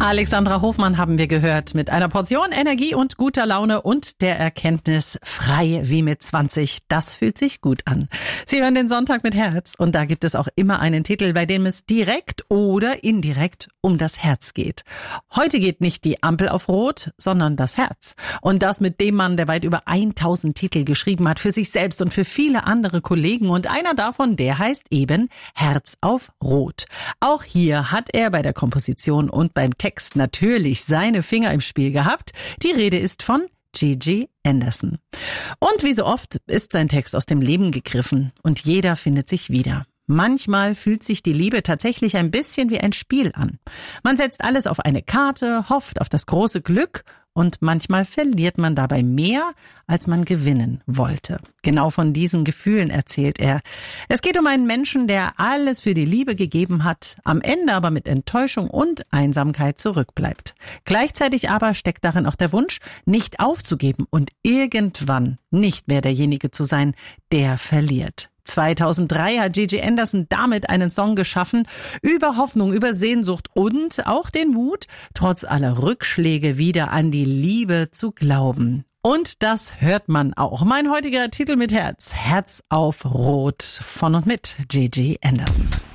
Alexandra Hofmann haben wir gehört mit einer Portion Energie und guter Laune und der Erkenntnis, frei wie mit 20. Das fühlt sich gut an. Sie hören den Sonntag mit Herz und da gibt es auch immer einen Titel, bei dem es direkt oder indirekt um das Herz geht. Heute geht nicht die Ampel auf Rot, sondern das Herz. Und das mit dem Mann, der weit über 1000 Titel geschrieben hat für sich selbst und für viele andere Kollegen. Und einer davon, der heißt eben Herz auf Rot. Auch hier hat er bei der Komposition und beim Text natürlich seine Finger im Spiel gehabt. Die Rede ist von Gigi Anderson. Und wie so oft ist sein Text aus dem Leben gegriffen und jeder findet sich wieder. Manchmal fühlt sich die Liebe tatsächlich ein bisschen wie ein Spiel an. Man setzt alles auf eine Karte, hofft auf das große Glück und manchmal verliert man dabei mehr, als man gewinnen wollte. Genau von diesen Gefühlen erzählt er. Es geht um einen Menschen, der alles für die Liebe gegeben hat, am Ende aber mit Enttäuschung und Einsamkeit zurückbleibt. Gleichzeitig aber steckt darin auch der Wunsch, nicht aufzugeben und irgendwann nicht mehr derjenige zu sein, der verliert. 2003 hat Gigi Anderson damit einen Song geschaffen über Hoffnung, über Sehnsucht und auch den Mut, trotz aller Rückschläge wieder an die Liebe zu glauben. Und das hört man auch. Mein heutiger Titel mit Herz, Herz auf Rot, von und mit Gigi Anderson.